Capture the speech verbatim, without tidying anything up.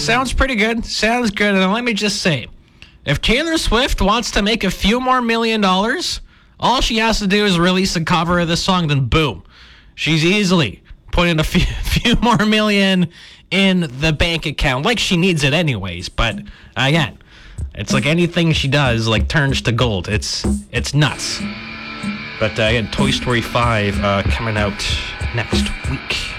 Sounds pretty good. Sounds good. And let me just say, if Taylor Swift wants to make a few more million dollars, all she has to do is release a cover of this song, then boom. She's easily putting a few, few more million in the bank account, like she needs it anyways. But again, it's like anything she does, like, turns to gold. It's it's nuts. But uh, again, Toy Story five uh, coming out next week.